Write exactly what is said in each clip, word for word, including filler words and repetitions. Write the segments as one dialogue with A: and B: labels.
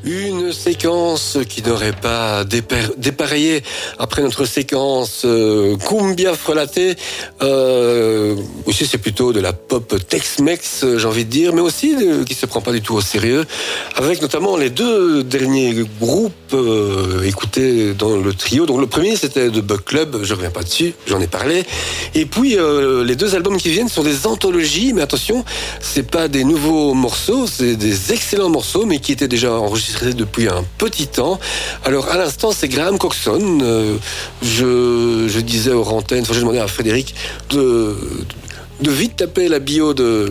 A: Une séquence qui n'aurait pas dépar- dépareillé après notre séquence euh, Cumbia frelatée. Euh, aussi, c'est plutôt de la pop Tex-Mex, j'ai envie de dire, mais aussi de, qui se prend pas du tout au sérieux, avec notamment les deux derniers groupes euh, écoutés dans le trio. Donc le premier, c'était The Bug Club, je reviens pas dessus, j'en ai parlé. Et puis euh, les deux albums qui viennent sont des anthologies, mais attention, c'est pas des nouveaux morceaux, c'est des excellents morceaux, mais qui étaient déjà enregistrés depuis un petit temps. Alors à l'instant, c'est Graham Coxon. Euh, je, je disais aux antennes, enfin j'ai demandé à Frédéric de, de vite taper la bio de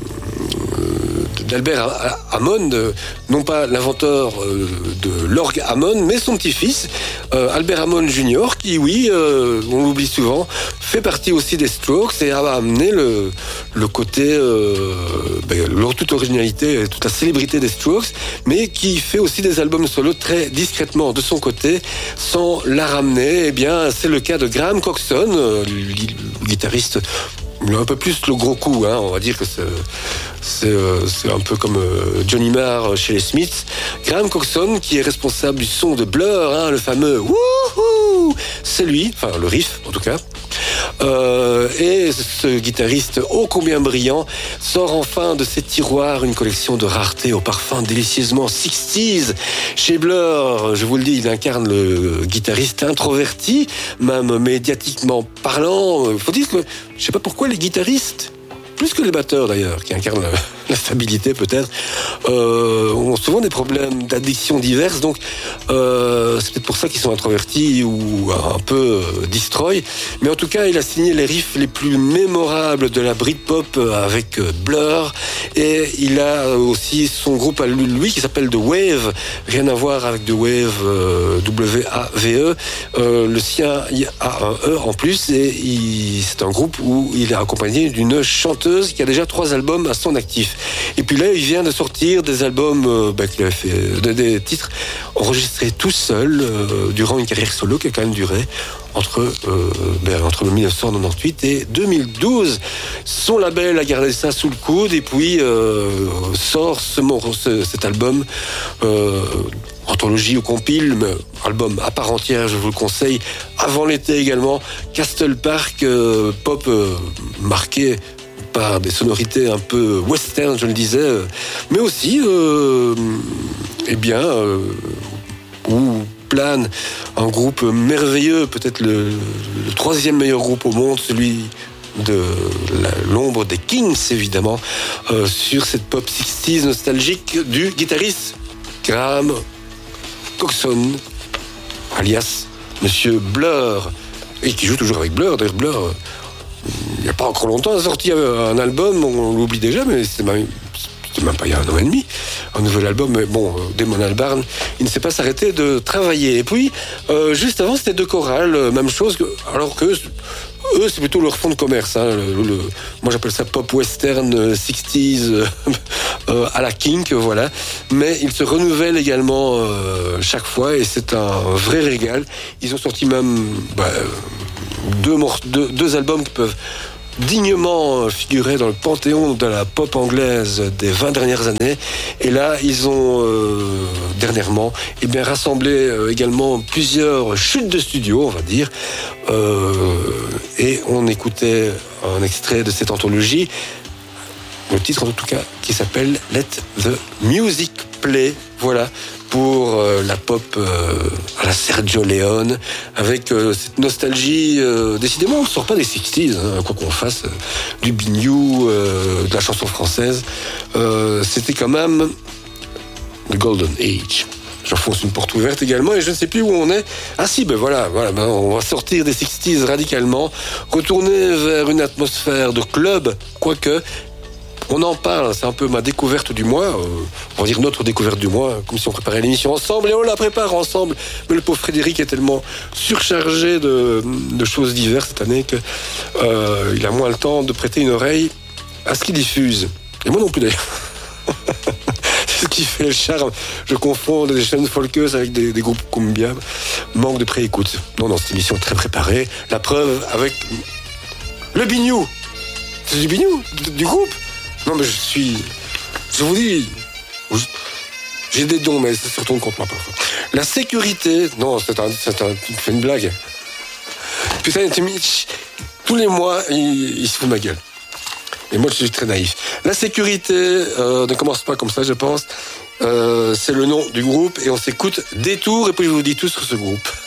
A: d'Albert Hammond, non pas l'inventeur de l'orgue Hammond, mais son petit-fils, euh, Albert Hammond junior, qui, oui, euh, on l'oublie souvent, fait partie aussi des Strokes et a amené le, le côté, euh, ben, leur toute originalité, toute la célébrité des Strokes, mais qui fait aussi des albums solo très discrètement de son côté, sans la ramener. Eh bien, c'est le cas de Graham Coxon, euh, le guitariste. Il a un peu plus le gros coup, hein. On va dire que c'est, c'est, euh, c'est un peu comme euh, Johnny Marr chez les Smiths. Graham Coxon, qui est responsable du son de Blur, hein, le fameux wouhou, c'est lui, enfin le riff en tout cas. Euh, et ce guitariste ô combien brillant sort enfin de ses tiroirs une collection de raretés au parfum délicieusement sixties. Chez Blur, je vous le dis, il incarne le guitariste introverti, même médiatiquement parlant. Il faut dire que, je sais pas pourquoi les guitaristes, plus que les batteurs d'ailleurs, qui incarnent la, la stabilité peut-être, euh, ont souvent des problèmes d'addiction diverses, donc euh, c'est peut-être pour ça qu'ils sont introvertis ou un peu euh, destroy. Mais en tout cas, il a signé les riffs les plus mémorables de la Britpop avec euh, Blur, et il a aussi son groupe à lui qui s'appelle The Wave, rien à voir avec The Wave, euh, W A V E, euh, le sien il a un E en plus, et il, c'est un groupe où il est accompagné d'une chanteuse qui a déjà trois albums à son actif. Et puis là, il vient de sortir des albums, euh, bah, qu'il a fait, des, des titres enregistrés tout seul euh, durant une carrière solo qui a quand même duré entre, euh, ben, entre dix-neuf cent quatre-vingt-dix-huit et deux mille douze. Son label a gardé ça sous le coude et puis euh, sort ce, ce, cet album euh, anthologie ou compile, mais album à part entière, je vous le conseille, avant l'été également. Castle Park, euh, pop euh, marqué par des sonorités un peu western, je le disais, mais aussi, euh, eh bien, euh, où plane un groupe merveilleux, peut-être le, le troisième meilleur groupe au monde, celui de la, l'ombre des Kings, évidemment, euh, sur cette pop sixties nostalgique du guitariste Graham Coxon, alias Monsieur Blur, et qui joue toujours avec Blur. D'ailleurs, Blur, il n'y a pas encore longtemps, a sorti un album, on l'oublie déjà, mais c'était même, c'était même pas il y a un an et demi, un nouvel album, mais bon, Damon Albarn, il ne sait pas s'arrêter de travailler. Et puis, euh, juste avant, c'était deux chorales, même chose, que, alors que eux, c'est plutôt leur fond de commerce. Hein, le, le, moi, j'appelle ça pop western sixties euh, à la Kink, voilà. Mais ils se renouvellent également euh, chaque fois, et c'est un vrai régal. Ils ont sorti même bah, deux, deux, deux albums qui peuvent dignement figurer dans le panthéon de la pop anglaise des vingt dernières années. Et là, ils ont euh, dernièrement eh bien, rassemblé euh, également plusieurs chutes de studio, on va dire. Euh, et on écoutait un extrait de cette anthologie, le titre en tout cas, qui s'appelle Let the Music Play. Voilà, pour euh, la pop euh, à la Sergio Leone, avec euh, cette nostalgie. Euh, décidément, on ne sort pas des sixties, hein, quoi qu'on fasse, euh, du biniou, euh, de la chanson française. Euh, c'était quand même le Golden Age. J'enfonce une porte ouverte également et je ne sais plus où on est. Ah si, ben voilà, voilà ben on va sortir des sixties radicalement, retourner vers une atmosphère de club, quoique. On en parle, c'est un peu ma découverte du mois, euh, on va dire notre découverte du mois, comme si on préparait l'émission ensemble, et on la prépare ensemble. Mais le pauvre Frédéric est tellement surchargé de, de choses diverses cette année qu'il euh, a moins le temps de prêter une oreille à ce qu'il diffuse. Et moi non plus d'ailleurs. C'est ce qui fait le charme. Je confonds des chaînes folkeuses avec des, des groupes cumbia. Manque de pré-écoute. Non, non, cette émission est très préparée. La preuve avec le biniou. C'est du biniou, du, du groupe. Non, mais je suis... Je vous dis... J'ai des dons, mais ça se retourne contre moi parfois. La sécurité, non, c'est un, c'est un, tu fais une blague. Putain, tous les mois, il, il se fout de ma gueule. Et moi, je suis très naïf. La sécurité euh, ne commence pas comme ça, je pense. Euh, c'est le nom du groupe et on s'écoute Détour et puis je vous dis tout sur ce groupe.